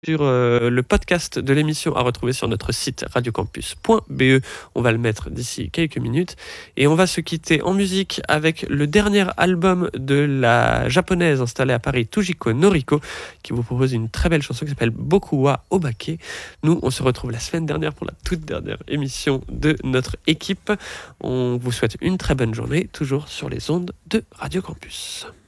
Sur le podcast de l'émission à retrouver sur notre site radiocampus.be. On va le mettre d'ici quelques minutes. Et on va se quitter en musique avec le dernier album de la japonaise installée à Paris, Tujiko Noriko, qui vous propose une très belle chanson qui s'appelle Bokuwa Obake. Nous, on se retrouve la semaine dernière pour la toute dernière émission de notre équipe. On vous souhaite une très bonne journée, toujours sur les ondes de Radio Campus.